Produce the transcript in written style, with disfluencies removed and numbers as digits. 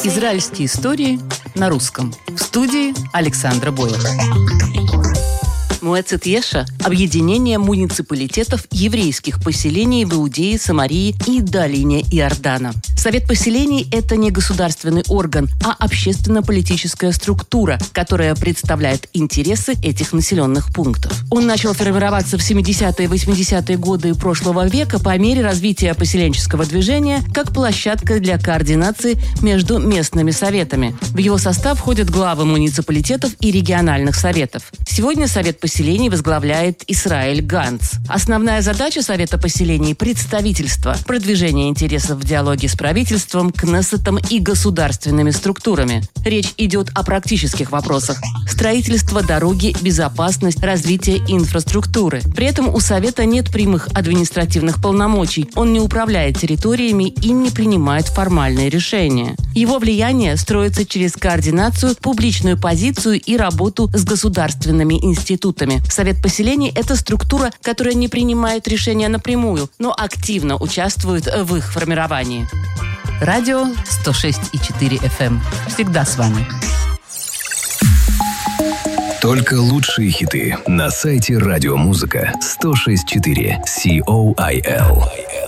Израильские истории на русском. В студии Александра Боева. Муэцет Еша – объединение муниципалитетов еврейских поселений в Иудее, Самарии и долине Иордана. Совет поселений – это не государственный орган, а общественно-политическая структура, которая представляет интересы этих населенных пунктов. Он начал формироваться в 70-е и 80-е годы прошлого века по мере развития поселенческого движения как площадка для координации между местными советами. В его состав входят главы муниципалитетов и региональных советов. Сегодня Совет поселений возглавляет Исраэль Ганц. Основная задача Совета поселений – представительство, продвижение интересов в диалоге с правительством, Кнессетом и государственными структурами. Речь идет о практических вопросах – строительство дороги, безопасность, развитие инфраструктуры. При этом у Совета нет прямых административных полномочий, он не управляет территориями и не принимает формальные решения. Его влияние строится через координацию, публичную позицию и работу с государственными институтами. Совет поселений – это структура, которая не принимает решения напрямую, но активно участвует в их формировании. Радио 106,4 FM. Всегда с вами. Только лучшие хиты на сайте радиомузыка 106.4 COIL.